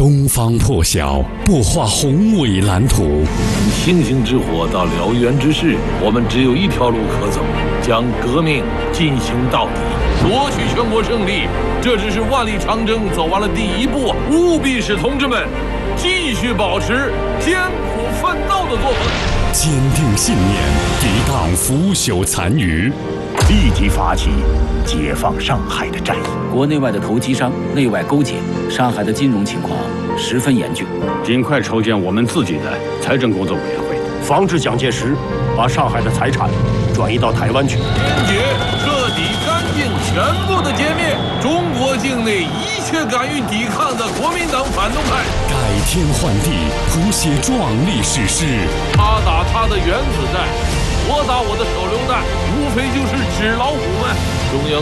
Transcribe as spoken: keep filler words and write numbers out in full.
东方破晓，不画宏伟蓝图。 从星星之火到燎原之势，我们只有一条路可走，将革命进行到底，夺取全国胜利。这只是万里长征走完了第一步，务必使同志们继续保持艰苦奋斗的作风， 坚定信念，抵挡腐朽残余， 立即发起解放上海的战役。 国内外的投机商内外勾结，上海的金融情况十分严峻， 尽快筹建我们自己的财政工作委员会， 防止蒋介石把上海的财产转移到台湾去。 坚决、彻底、干净、全部的歼灭中国境内一切敢于抵抗的国民党反动派， 改天换地，谱写壮丽史诗。 他打他的原子弹，我打我的手榴弹，无非就是纸老虎们。中央